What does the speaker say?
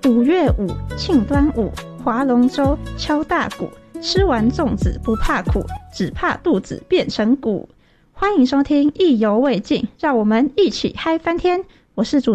5月5庆端午，划龙舟，敲大鼓，吃完粽子不怕苦，只怕肚子变成鼓。欢迎收听意犹未尽，让我们一起嗨翻天。我是主